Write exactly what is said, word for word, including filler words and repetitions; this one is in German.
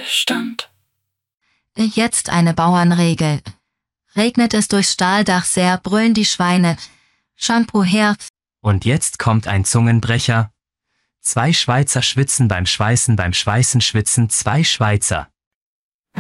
Stillstand. Jetzt eine Bauernregel. Regnet es durchs Stahldach sehr, brüllen die Schweine. Shampoo her. Und jetzt kommt ein Zungenbrecher. Zwei Schweizer schwitzen beim Schweißen, beim Schweißen schwitzen zwei Schweizer.